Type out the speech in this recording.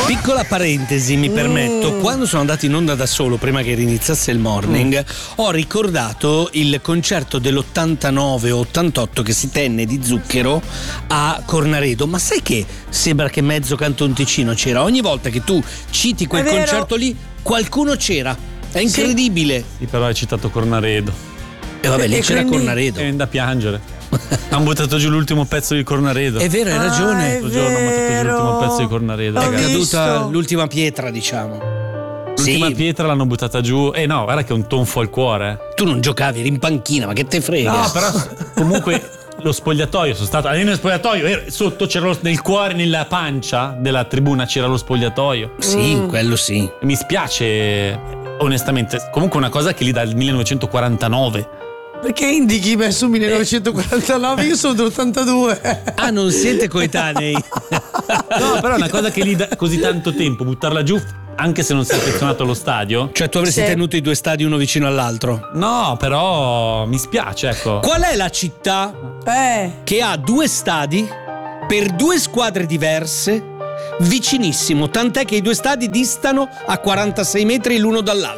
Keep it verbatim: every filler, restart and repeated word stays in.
Piccola parentesi, mi permetto, quando sono andato in onda da solo, prima che iniziasse il morning, mm. ho ricordato il concerto dell'ottantanove o ottantotto che si tenne di Zucchero a Cornaredo. Ma sai che sembra che mezzo Canton Ticino c'era? Ogni volta che tu citi quel concerto lì, qualcuno c'era. È incredibile. Sì, sì, però hai citato Cornaredo. E vabbè, lì e c'era quindi... Cornaredo. È da piangere. Hanno buttato giù l'ultimo pezzo di Cornaredo. È vero, hai ragione. Ah, è L'altro giorno hanno buttato giù l'ultimo pezzo di Cornaredo. L'ho È caduta visto. l'ultima pietra, diciamo. L'ultima sì. pietra l'hanno buttata giù. Eh no, guarda che è un tonfo al cuore. Tu non giocavi, eri in panchina, ma che te frega? No, però comunque lo spogliatoio, sono stato all'inizio del spogliatoio, sotto c'era lo, nel cuore, nella pancia della tribuna c'era lo spogliatoio. Sì, mm. quello sì. Mi spiace, onestamente. Comunque una cosa che lì dal millenovecentoquarantanove. Perché indichi me su millenovecentoquarantanove? Io sono dell'ottantadue. Ah, non siete coetanei? No, però è una cosa che lì da così tanto tempo, buttarla giù, anche se non sei affezionato allo stadio. Cioè tu avresti sì. tenuto i due stadi uno vicino all'altro? No, però mi spiace, ecco. Qual è la città eh. che ha due stadi per due squadre diverse vicinissimo, tant'è che i due stadi distano a quarantasei metri l'uno dall'altro?